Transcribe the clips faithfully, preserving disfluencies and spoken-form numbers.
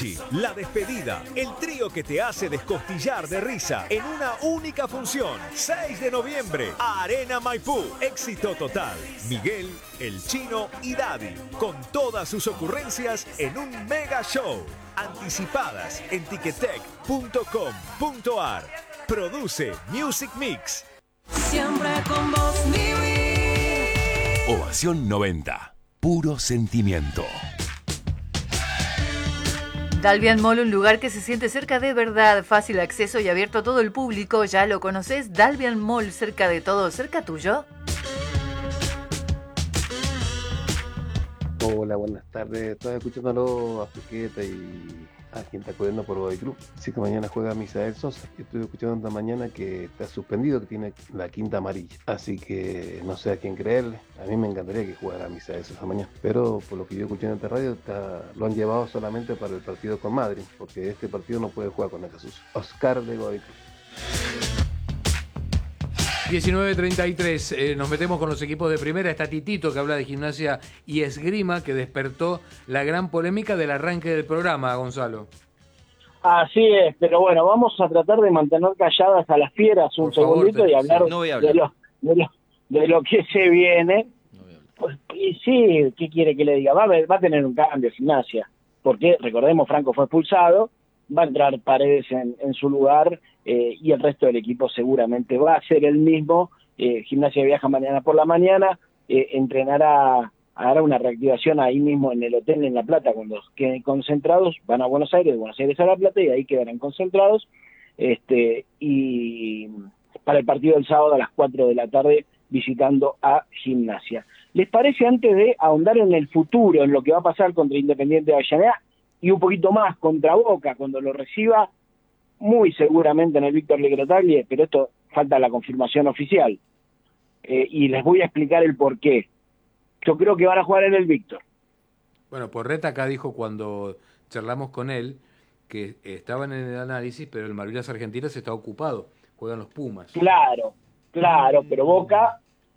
Mariachi, La Despedida, el trío que te hace descostillar de risa en una única función. seis de noviembre, Arena Maipú, éxito total. Miguel, El Chino y Daddy, con todas sus ocurrencias en un mega show. Anticipadas en ticketek punto com punto ar. Produce Music Mix. Siempre con vos, mi Ovación noventa. Puro sentimiento. Dalvian Mall, un lugar que se siente cerca de verdad, fácil acceso y abierto a todo el público. ¿Ya lo conoces? Dalvian Mall, cerca de todo, cerca tuyo. Hola, buenas tardes. Estaba escuchándolo a Fuqueta y a quien está corriendo por Boy Club. Así que mañana juega Misael Sosa. Estuve escuchando esta mañana que está suspendido, que tiene la quinta amarilla. Así que no sé a quién creerle. A mí me encantaría que jugara Misael Sosa mañana. Pero por lo que yo escuché en esta radio, está, lo han llevado solamente para el partido con Madrid, porque este partido no puede jugar con el Jesús. Oscar de Boy Club. diecinueve treinta y tres, eh, nos metemos con los equipos de primera. Está Titito, que habla de Gimnasia y Esgrima, que despertó la gran polémica del arranque del programa, Gonzalo. Así es, pero bueno, vamos a tratar de mantener calladas a las fieras un Por segundito favor, te, y hablar, no voy a hablar. De, lo, de, lo, de lo que se viene. No pues, y sí, ¿qué quiere que le diga? Va a, ver, va a tener un cambio Gimnasia, porque recordemos, Franco fue expulsado, va a entrar Paredes en, en su lugar, eh, y el resto del equipo seguramente va a ser el mismo. eh, Gimnasia viaja mañana por la mañana, eh, entrenará, hará una reactivación ahí mismo en el hotel en La Plata. Cuando queden concentrados van a Buenos Aires, de Buenos Aires a La Plata, y ahí quedarán concentrados, este y para el partido del sábado a las cuatro de la tarde visitando a Gimnasia. ¿Les parece, antes de ahondar en el futuro, en lo que va a pasar contra Independiente de Avellaneda y un poquito más contra Boca cuando lo reciba muy seguramente en el Víctor Legrotaglie, pero esto falta la confirmación oficial, eh, y les voy a explicar el por qué? Yo creo que van a jugar en el Víctor. Bueno, Porreta acá dijo cuando charlamos con él que estaban en el análisis, pero el Malvinas Argentinas está ocupado, juegan los Pumas. Claro, claro, pero Boca,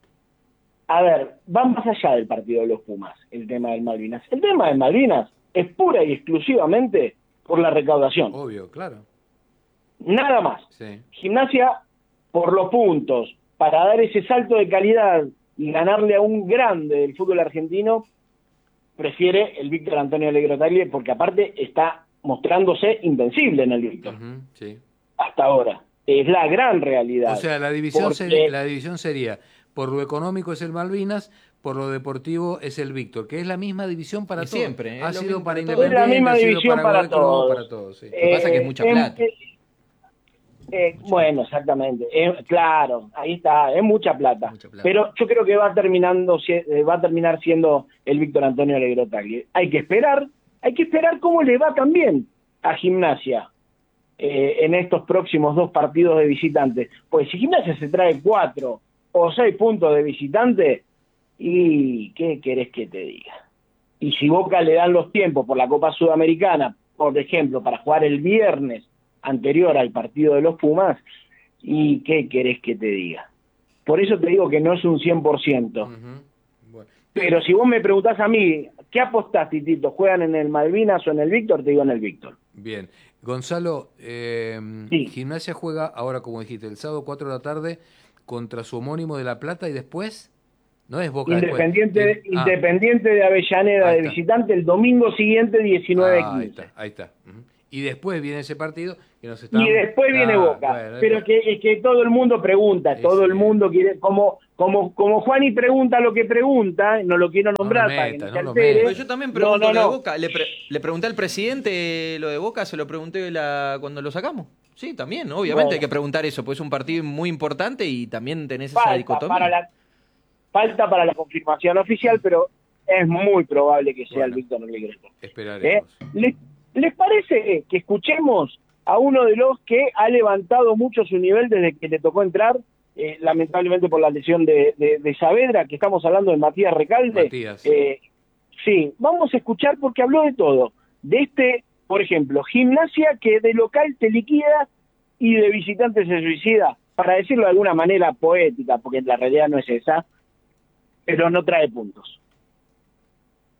a ver, va más allá del partido de los Pumas, el tema del Malvinas. El tema del Malvinas es pura y exclusivamente por la recaudación. Obvio, claro. Nada más. Sí. Gimnasia por los puntos, para dar ese salto de calidad y ganarle a un grande del fútbol argentino, prefiere el Víctor Antonio Legrotaglie, porque aparte está mostrándose invencible en el Víctor. Uh-huh, sí. Hasta ahora. Es la gran realidad. O sea, la división, porque... sería, la división sería, por lo económico es el Malvinas, por lo deportivo es el Víctor, que es la misma división para y todos. Siempre. Ha sido para Independiente, es la misma división para, para todos. Para todos sí. Lo que pasa es que es mucha plata. Eh, eh, bueno, exactamente. Eh, claro, ahí está, es mucha plata. mucha plata. Pero yo creo que va terminando, va a terminar siendo el Víctor Antonio Legrotaglie. Hay que esperar, hay que esperar cómo le va también a Gimnasia eh, en estos próximos dos partidos de visitantes. Pues si Gimnasia se trae cuatro o seis puntos de visitante, ¿y qué querés que te diga? Y si Boca le dan los tiempos por la Copa Sudamericana, por ejemplo, para jugar el viernes anterior al partido de los Pumas, ¿y qué querés que te diga? Por eso te digo que no es un cien por ciento. Uh-huh. Bueno. Pero si vos me preguntás a mí, ¿qué apostás, Titito? ¿Juegan en el Malvinas o en el Víctor? Te digo en el Víctor. Bien. Gonzalo, eh, sí. Gimnasia juega ahora, como dijiste, el sábado cuatro de la tarde contra su homónimo de La Plata, y después... No es Boca Independiente, de, ah. Independiente de Avellaneda de visitante el domingo siguiente diecinueve quince. Ah, ahí está, ahí está. Uh-huh. Y después viene ese partido que nos está... Y después viene ah, Boca. Bueno, pero que, es que todo el mundo pregunta, sí, todo sí. el mundo quiere... Como como como Juani pregunta lo que pregunta, no lo quiero nombrar no para meta, que no se altere. Yo también pregunto no, no, lo no. de Boca. Le, pre, le pregunté al presidente lo de Boca, se lo pregunté la, cuando lo sacamos. Sí, también, obviamente bueno. hay que preguntar eso, porque es un partido muy importante y también tenés Falta esa dicotomía. Para la... Falta para la confirmación oficial, pero es muy probable que sea bueno, el Víctor Legrotaglie. Esperaremos. ¿Eh? ¿Les, ¿Les parece que escuchemos a uno de los que ha levantado mucho su nivel desde que le tocó entrar, eh, lamentablemente por la lesión de, de, de Saavedra, que estamos hablando de Matías Recalde? Matías. Eh, sí, vamos a escuchar porque habló de todo. De este, por ejemplo, Gimnasia que de local te liquida y de visitante se suicida, para decirlo de alguna manera poética, porque en la realidad no es esa, pero no trae puntos.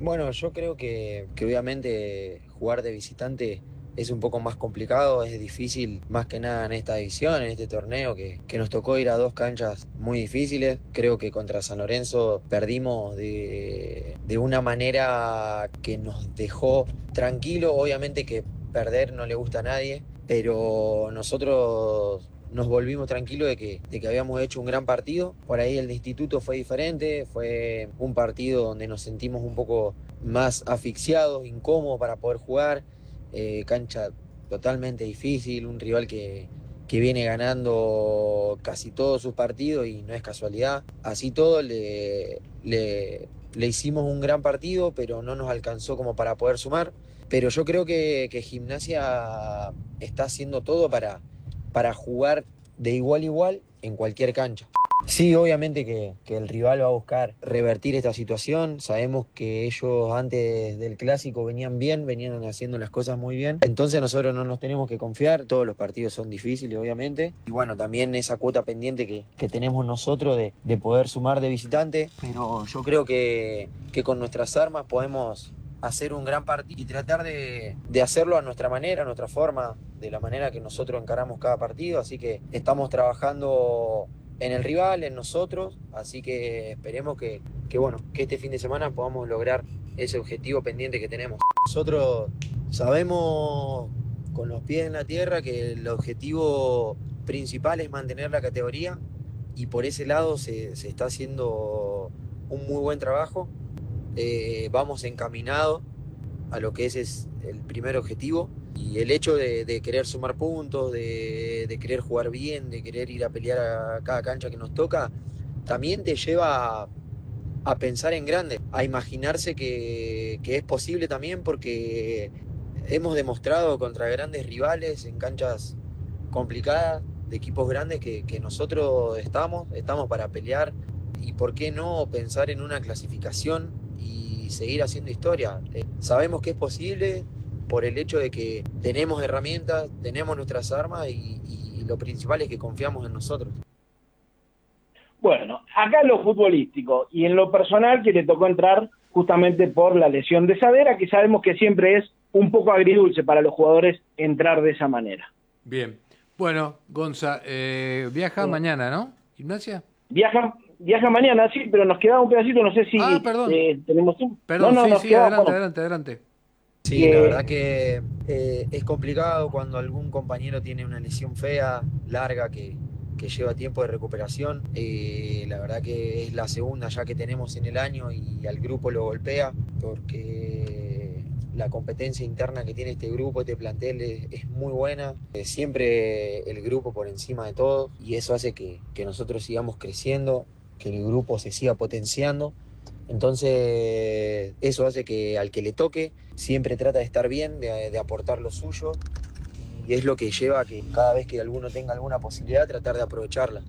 Bueno, yo creo que, que obviamente jugar de visitante es un poco más complicado, es difícil más que nada en esta edición, en este torneo, que, que nos tocó ir a dos canchas muy difíciles. Creo que contra San Lorenzo perdimos de, de una manera que nos dejó tranquilos. Obviamente que perder no le gusta a nadie, pero nosotros nos volvimos tranquilos de que, de que habíamos hecho un gran partido. Por ahí el de instituto fue diferente, fue un partido donde nos sentimos un poco más asfixiados, incómodos para poder jugar. Eh, cancha totalmente difícil, un rival que, que viene ganando casi todos sus partidos y no es casualidad. Así todo le, le, le hicimos un gran partido, pero no nos alcanzó como para poder sumar. Pero yo creo que, que Gimnasia está haciendo todo para, para jugar de igual a igual en cualquier cancha. Sí, obviamente que, que el rival va a buscar revertir esta situación. Sabemos que ellos antes del clásico venían bien, venían haciendo las cosas muy bien. Entonces nosotros no nos tenemos que confiar. Todos los partidos son difíciles, obviamente. Y bueno, también esa cuota pendiente que, que tenemos nosotros de, de poder sumar de visitante. Pero yo creo que, que con nuestras armas podemos hacer un gran partido y tratar de, de hacerlo a nuestra manera, a nuestra forma, de la manera que nosotros encaramos cada partido. Así que estamos trabajando en el rival, en nosotros, así que esperemos que, que, bueno, que este fin de semana podamos lograr ese objetivo pendiente que tenemos. Nosotros sabemos con los pies en la tierra que el objetivo principal es mantener la categoría y por ese lado se, se está haciendo un muy buen trabajo. Eh, vamos encaminados a lo que ese es el primer objetivo. Y el hecho de, de querer sumar puntos, de, de querer jugar bien, de querer ir a pelear a cada cancha que nos toca, también te lleva a, a pensar en grande, a imaginarse que, que es posible también, porque hemos demostrado contra grandes rivales en canchas complicadas, de equipos grandes, que, que nosotros estamos, estamos para pelear. Y por qué no pensar en una clasificación y seguir haciendo historia. Eh, sabemos que es posible, por el hecho de que tenemos herramientas, tenemos nuestras armas y, y lo principal es que confiamos en nosotros. Bueno, acá en lo futbolístico y en lo personal, que le tocó entrar justamente por la lesión de Savera, que sabemos que siempre es un poco agridulce para los jugadores entrar de esa manera. Bien. Bueno, Gonza, eh, viaja sí. mañana, ¿no? ¿Gimnasia? Viaja, viaja mañana, sí, pero nos quedaba un pedacito, no sé si ah, perdón. Eh, tenemos tiempo. Perdón, no, no, sí, sí, quedaba, adelante, bueno. adelante, adelante. Sí, la verdad que eh, es complicado cuando algún compañero tiene una lesión fea, larga, que, que lleva tiempo de recuperación. Eh, la verdad que es la segunda ya que tenemos en el año y al grupo lo golpea, porque la competencia interna que tiene este grupo, este plantel, es, es muy buena. Eh, siempre el grupo por encima de todo y eso hace que, que nosotros sigamos creciendo, que el grupo se siga potenciando. Entonces eso hace que al que le toque siempre trata de estar bien, de, de aportar lo suyo y es lo que lleva a que cada vez que alguno tenga alguna posibilidad tratar de aprovecharla.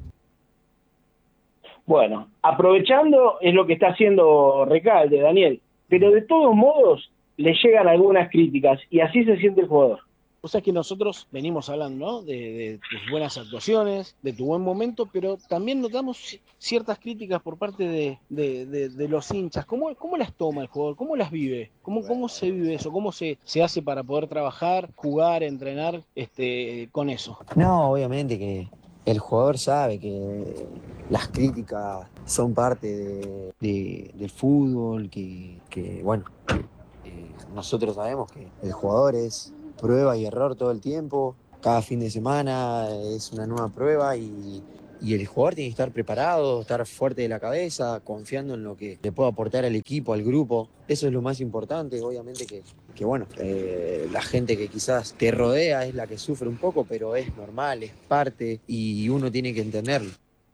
Bueno, aprovechando es lo que está haciendo Recalde, Daniel, pero de todos modos le llegan algunas críticas y así se siente el jugador. O sea que nosotros venimos hablando, ¿no? de, de tus buenas actuaciones, de tu buen momento, pero también notamos ciertas críticas por parte de, de, de, de los hinchas. ¿Cómo, ¿Cómo las toma el jugador? ¿Cómo las vive? ¿Cómo, cómo se vive eso? ¿Cómo se, se hace para poder trabajar, jugar, entrenar este, con eso? No, obviamente que el jugador sabe que las críticas son parte de, de, del fútbol, que, que bueno, eh, nosotros sabemos que el jugador es prueba y error todo el tiempo, cada fin de semana es una nueva prueba y, y el jugador tiene que estar preparado, estar fuerte de la cabeza, confiando en lo que le puede aportar al equipo, al grupo. Eso es lo más importante, obviamente que, que bueno, eh, la gente que quizás te rodea es la que sufre un poco, pero es normal, es parte y uno tiene que entenderlo.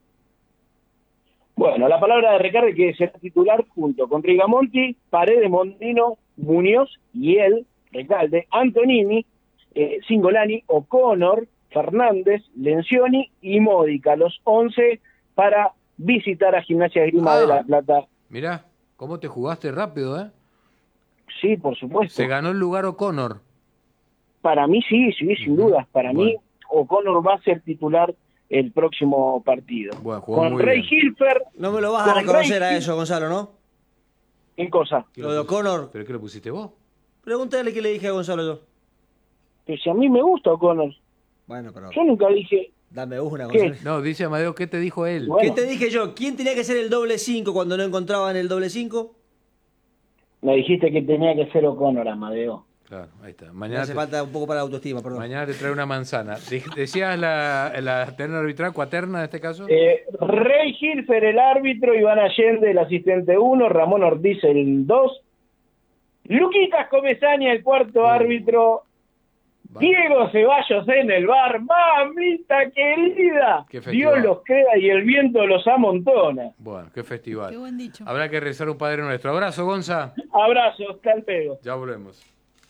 Bueno, la palabra de Recalde, que será titular junto con Rigamonti, Paredes, Mondino, Muñoz y él, Recalde, Antonini, eh, Cingolani, O'Connor, Fernández, Lencioni y Módica, los once para visitar a Gimnasia Esgrima ah, de La Plata. Mirá, cómo te jugaste rápido, ¿eh? Sí, por supuesto. Se ganó el lugar O'Connor. Para mí sí, sí, sin uh-huh. dudas. Para bueno. mí O'Connor va a ser titular el próximo partido. Bueno, con Rey Hilfer. No me lo vas a reconocer Rey a eso, Gonzalo, ¿no? ¿Qué cosa? Lo de O'Connor. ¿Pero qué lo pusiste vos? Pregúntale qué le dije a Gonzalo yo. Que si a mí me gusta O'Connor. Bueno, pero... Yo nunca dije... Dame una, ¿Qué? Gonzalo. No, dice Amadeo, ¿qué te dijo él? Bueno. ¿Qué te dije yo? ¿Quién tenía que ser el doble cinco cuando no encontraban el doble cinco? Me dijiste que tenía que ser O'Connor, Amadeo. Claro, ahí está. Me Mañana hace te, falta un poco para la autoestima, perdón. mañana te trae una manzana. De- ¿Decías la, la terna arbitral, cuaterna en este caso? Eh, Rey Hilfer, el árbitro, Iván Allende, el asistente uno, Ramón Ortiz, el dos, Luquitas Comesaña, el cuarto árbitro, Diego Ceballos en el bar. Mamita querida, Qué festival. Dios los crea y el viento los amontona. Bueno, qué festival. Qué buen dicho. Habrá que rezar un Padre Nuestro. Abrazo, Gonza. Abrazos, tal pedo. Ya volvemos.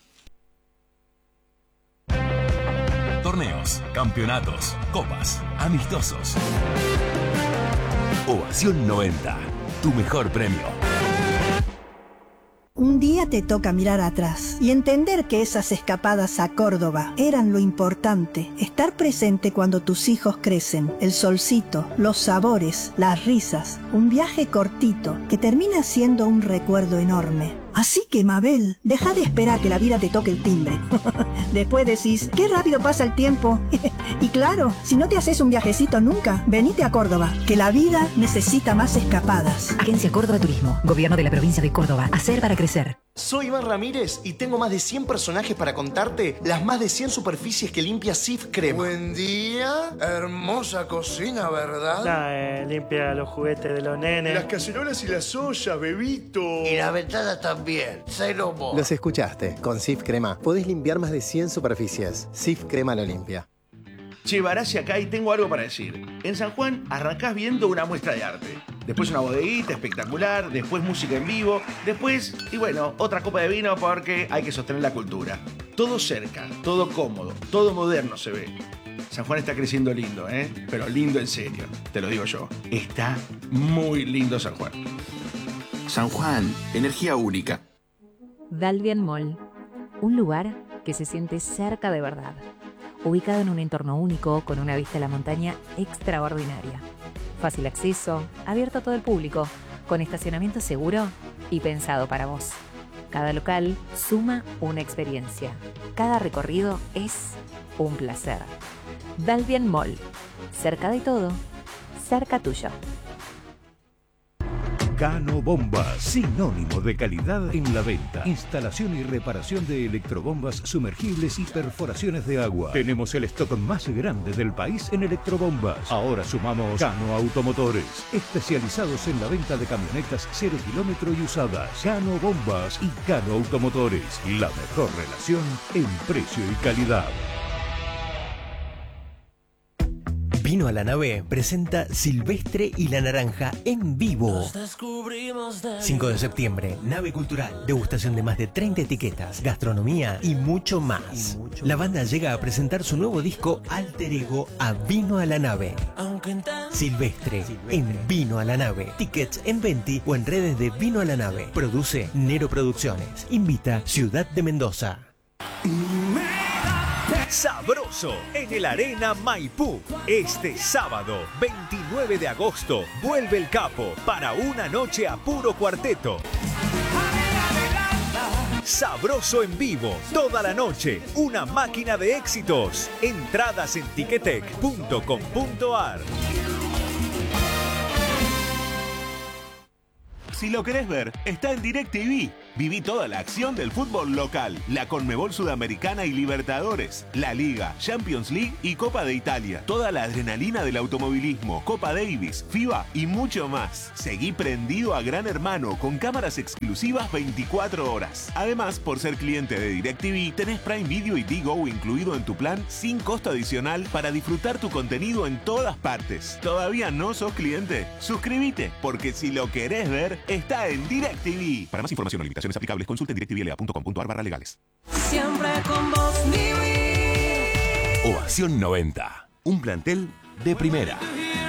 Torneos, campeonatos, copas, amistosos. Ovación noventa, tu mejor premio. Un día te toca mirar atrás y entender que esas escapadas a Córdoba eran lo importante. Estar presente cuando tus hijos crecen, el solcito, los sabores, las risas. Un viaje cortito que termina siendo un recuerdo enorme. Así que, Mabel, deja de esperar que la vida te toque el timbre. Después decís, qué rápido pasa el tiempo. Y claro, si no te haces un viajecito nunca, venite a Córdoba, que la vida necesita más escapadas. Agencia Córdoba Turismo, Gobierno de la Provincia de Córdoba. Hacer para crecer. Soy Iván Ramírez y tengo más de cien personajes para contarte las más de cien superficies que limpia Sif Crema. Buen día, hermosa cocina, ¿verdad? Nah, eh, limpia los juguetes de los nenes. Las cacerolas y las ollas, bebito. Y la ventana también, cero mo. Los escuchaste. Con Sif Crema podés limpiar más de cien superficies. Sif Crema lo limpia. Che, Barassi acá y tengo algo para decir. En San Juan arrancás viendo una muestra de arte. Después una bodeguita espectacular, después música en vivo, después, y bueno, otra copa de vino porque hay que sostener la cultura. Todo cerca, todo cómodo, todo moderno se ve. San Juan está creciendo lindo, ¿eh? Pero lindo en serio, te lo digo yo. Está muy lindo San Juan. San Juan, energía única. Dalbian Mall, un lugar que se siente cerca de verdad. Ubicado en un entorno único con una vista a la montaña extraordinaria. Fácil acceso, abierto a todo el público, con estacionamiento seguro y pensado para vos. Cada local suma una experiencia. Cada recorrido es un placer. Dalbian Mall, cerca de todo, cerca tuyo. Cano Bombas, sinónimo de calidad en la venta. Instalación y reparación de electrobombas sumergibles y perforaciones de agua. Tenemos el stock más grande del país en electrobombas. Ahora sumamos Cano Automotores, especializados en la venta de camionetas cero kilómetro y usadas. Cano Bombas y Cano Automotores, la mejor relación en precio y calidad. Vino a la Nave presenta Silvestre y la Naranja en vivo. cinco de septiembre, Nave Cultural. Degustación de más de treinta etiquetas, gastronomía y mucho más. La banda llega a presentar su nuevo disco Alter Ego a Vino a la Nave. Silvestre en Vino a la Nave. Tickets en Venti o en redes de Vino a la Nave. Produce Nero Producciones. Invita Ciudad de Mendoza. Sabroso en el Arena Maipú. Este sábado, veintinueve de agosto, vuelve el Capo para una noche a puro cuarteto. Sabroso en vivo, toda la noche, una máquina de éxitos. Entradas en ticketek punto com punto ar. Si lo querés ver, está en DirecTV. Viví toda la acción del fútbol local, la Conmebol Sudamericana y Libertadores, la Liga, Champions League y Copa de Italia. Toda la adrenalina del automovilismo, Copa Davis, FIBA y mucho más. Seguí prendido a Gran Hermano con cámaras exclusivas veinticuatro horas. Además, por ser cliente de DirecTV, tenés Prime Video y Digo incluido en tu plan sin costo adicional para disfrutar tu contenido en todas partes. ¿Todavía no sos cliente? Suscríbete, porque si lo querés ver, está en DirecTV. Para más información o limitaciones aplicables, consulte en directvla punto com punto ar barra legales. Siempre con vos, mi vida. Ovación noventa, un plantel de primera.